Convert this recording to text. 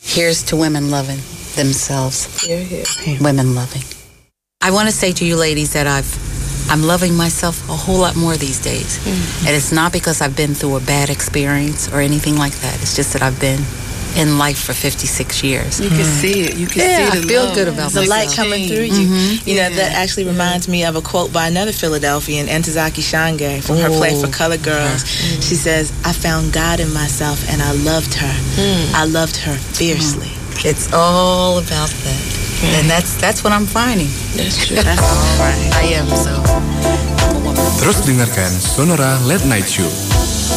Here's to women loving themselves. Here, here. Women loving. I want to say to you ladies that I'm loving myself a whole lot more these days. And it's not because I've been through a bad experience or anything like that. It's just that I've been in life for 56 years. You can see it. You can see I the feel love. good about The myself. light coming through you. You know, that actually reminds me of a quote by another Philadelphian, Ntozake Shange, from her play For Colored Girls. She says, I found God in myself and I loved her. I loved her fiercely. It's all about that. And that's what I'm finding. That's true. That's all right. I am so. Terus dengarkan Sonora Late Night Show.